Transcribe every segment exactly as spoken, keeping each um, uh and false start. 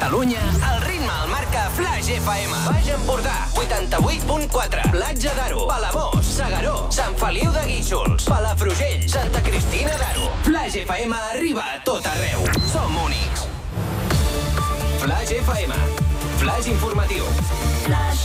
Catalunya, el ritme el marca Flash F M. Baix Empordà, vuitanta-vuit punt quatre. Platja d'Aro, Palamós, S'Agaró, Sant Feliu de Guíxols, Palafrugell, Santa Cristina d'Aro. Flash F M arriba a tot arreu. Som únics. Flash F M. Flash informatiu. Flash.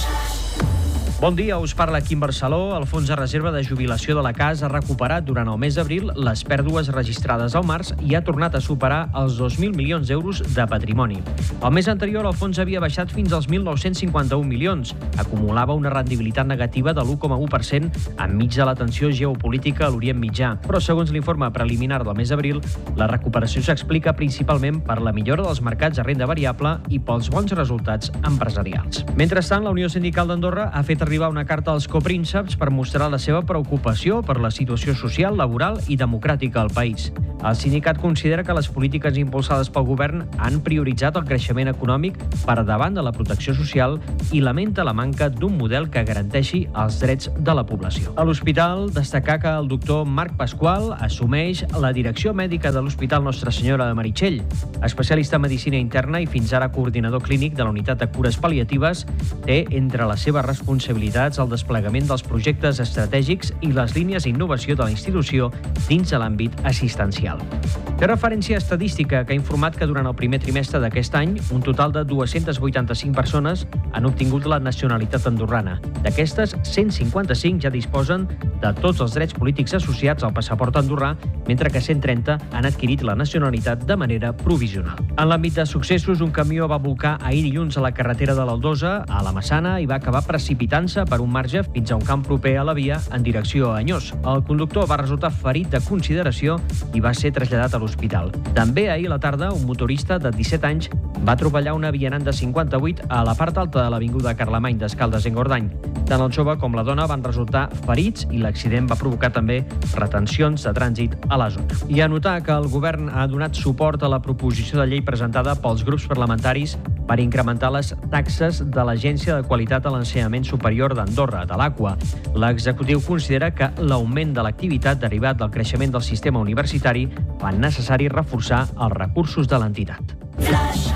Bon dia, us parla Quim Barceló. El Fons de Reserva de Jubilació de la Casa ha recuperat durant el mes d'abril les pèrdues registrades al març i ha tornat a superar els dos mil milions d'euros de patrimoni. El mes anterior el fons havia baixat fins als mil nou-cents cinquanta-un milions. Acumulava una rendibilitat negativa de l'u coma u per cent enmig de la tensió geopolítica a l'Orient Mitjà. Però, segons l'informe preliminar del mes d'abril, la recuperació s'explica principalment per la millora dels mercats de renda variable i pels bons resultats empresarials. Mentrestant, la Unió Sindical d'Andorra ha fet arribar una carta als coprínceps per mostrar la seva preocupació per la situació social, laboral i democràtica al país. El sindicat considera que les polítiques impulsades pel govern han prioritzat el creixement econòmic per davant de la protecció social i lamenta la manca d'un model que garanteixi els drets de la població. A l'hospital, destacar que el doctor Marc Pasqual assumeix la direcció mèdica de l'Hospital Nostra Senyora de Meritxell. Especialista en medicina interna i fins ara coordinador clínic de la unitat de cures pal·liatives, té entre les seves responsabilitats el desplegament dels projectes estratègics i les línies d'innovació de la institució dins de l'àmbit assistencial. Té referència estadística que ha informat que durant el primer trimestre d'aquest any un total de dues-centes vuitanta-cinc persones han obtingut la nacionalitat andorrana. D'aquestes, cent cinquanta-cinc ja disposen de tots els drets polítics associats al passaport andorrà, mentre que cent trenta han adquirit la nacionalitat de manera provisional. En l'àmbit de successos, un camió va volcar ahir dilluns a la carretera de l'Aldosa, a la Massana, i va acabar precipitant-se per un marge fins a un camp proper a la via en direcció a Anyós. El conductor va resultar ferit de consideració i va ser traslladat a l'hospital. També ahir a la tarda, un motorista de disset anys va atropellar una vianant de cinquanta-vuit a la part alta de l'avinguda Carlemany d'Escaldes-Engordany. Tant el jove com la dona van resultar ferits i l'accident va provocar també retencions de trànsit a la zona. I a notar que el govern ha donat suport a la proposició de llei presentada pels grups parlamentaris per incrementar les taxes de l'Agència de Qualitat a l'Ensenyament Superior d'Andorra, de l'Aqua. L'executiu considera que l'augment de l'activitat derivat del creixement del sistema universitari fa necessari reforçar els recursos de l'entitat. Flash.